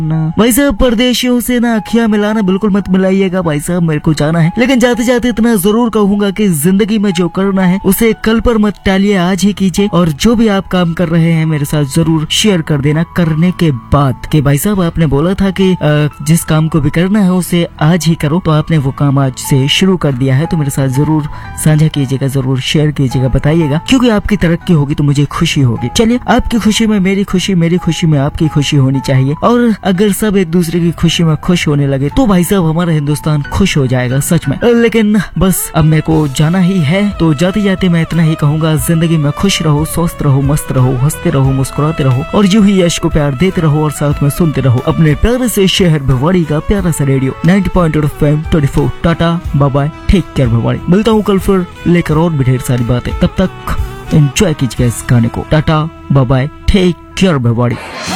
भाई साहब परदेशियों से ना अखियां मिलाना बिल्कुल मत मिलाइएगा भाई साहब, मेरे को जाना है। लेकिन जाते जाते इतना जरूर कहूंगा कि जिंदगी में जो करना है उसे कल पर मत टालिए, आज ही कीजिए। और जो भी आप काम कर रहे हैं मेरे साथ जरूर शेयर कर देना करने के बाद कि भाई साहब आपने बोला था कि जिस काम को भी करना है उसे आज ही करो, तो आपने वो काम आज से शुरू कर दिया है। तो मेरे साथ जरूर साझा कीजिएगा, जरूर शेयर कीजिएगा, बताइएगा, क्योंकि आपकी तरक्की होगी तो मुझे खुशी होगी। चलिए, आपकी खुशी में मेरी खुशी, मेरी खुशी में आपकी खुशी होनी चाहिए। और अगर सब एक दूसरे की खुशी में खुश होने लगे तो भाई साहब हमारा हिंदुस्तान खुश हो जाएगा सच में। लेकिन बस अब मेरे को जाना ही है, तो जाते जाते मैं इतना ही कहूंगा, जिंदगी में खुश रहो, स्वस्थ रहो, मस्त रहो, हंसते रहो, मुस्कुराते रहो और यूं ही यश को प्यार देते रहो और साथ में सुनते रहो अपने प्यारे से शहर भिवाड़ी का प्यारा सा radio 90.8 FM 24। Tata bye bye, take care Bhiwadi. मिलता हूँ कल फिर लेकर और भी ढेर सारी बातें। तब तक एंजॉय कीजिए इस गाने को। Tata bye bye, take care Bhiwadi.